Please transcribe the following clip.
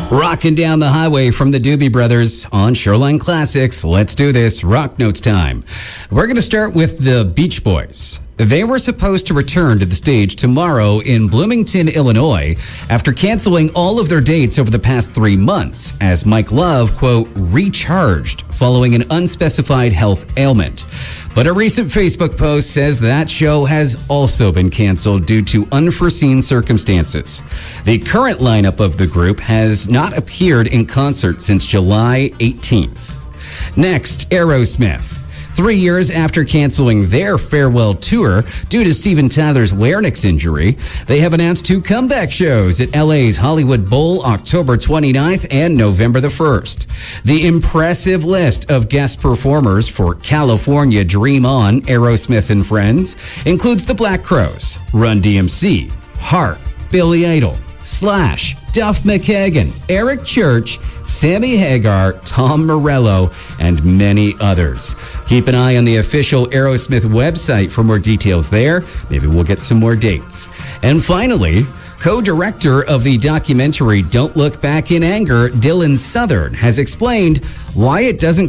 Rocking down the highway from the Doobie Brothers on Shoreline Classics. Let's do this. Rock Notes time. We're going to start with the Beach Boys. They were supposed to return to the stage tomorrow in Bloomington, Illinois, after canceling all of their dates over the past 3 months, as Mike Love, quote, recharged following an unspecified health ailment. But a recent Facebook post says that show has also been canceled due to unforeseen circumstances. The current lineup of the group has not appeared in concert since July 18th. Next, Aerosmith. 3 years after canceling their farewell tour due to Steven Tyler's larynx injury, they have announced 2 comeback shows at LA's Hollywood Bowl October 29th and November the 1st. The impressive list of guest performers for California Dream On, Aerosmith and Friends includes the Black Crowes, Run DMC, Heart, Billy Idol, Slash, Duff McKagan, Eric Church, Sammy Hagar, Tom Morello, and many others. Keep an eye on the official Aerosmith website for more details there. Maybe we'll get some more dates. And finally, co-director of the documentary Don't Look Back in Anger, Dylan Southern, has explained why it doesn't